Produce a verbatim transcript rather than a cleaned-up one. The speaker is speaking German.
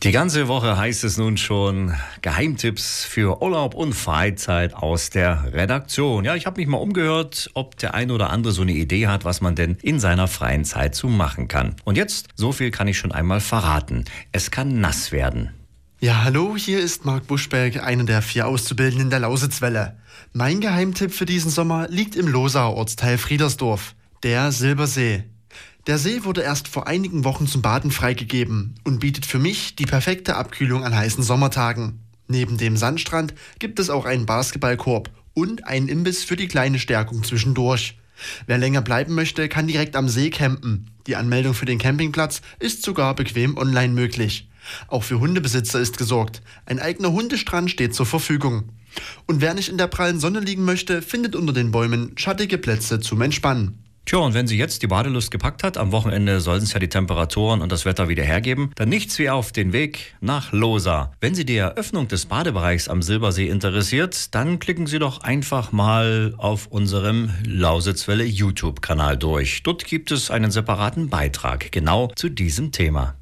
Die ganze Woche heißt es nun schon Geheimtipps für Urlaub und Freizeit aus der Redaktion. Ja, ich habe mich mal umgehört, ob der ein oder andere so eine Idee hat, was man denn in seiner freien Zeit so machen kann. Und jetzt, so viel kann ich schon einmal verraten. Es kann nass werden. Ja, hallo, hier ist Marc Buschberg, einer der vier Auszubildenden der Lausitzwelle. Mein Geheimtipp für diesen Sommer liegt im Losauer Ortsteil Friedersdorf, der Silbersee. Der See wurde erst vor einigen Wochen zum Baden freigegeben und bietet für mich die perfekte Abkühlung an heißen Sommertagen. Neben dem Sandstrand gibt es auch einen Basketballkorb und einen Imbiss für die kleine Stärkung zwischendurch. Wer länger bleiben möchte, kann direkt am See campen. Die Anmeldung für den Campingplatz ist sogar bequem online möglich. Auch für Hundebesitzer ist gesorgt. Ein eigener Hundestrand steht zur Verfügung. Und wer nicht in der prallen Sonne liegen möchte, findet unter den Bäumen schattige Plätze zum Entspannen. Tja, und wenn sie jetzt die Badelust gepackt hat, am Wochenende sollen es ja die Temperaturen und das Wetter wieder hergeben, dann nichts wie auf den Weg nach Losa. Wenn Sie die Eröffnung des Badebereichs am Silbersee interessiert, dann klicken Sie doch einfach mal auf unserem Lausitzwelle YouTube-Kanal durch. Dort gibt es einen separaten Beitrag genau zu diesem Thema.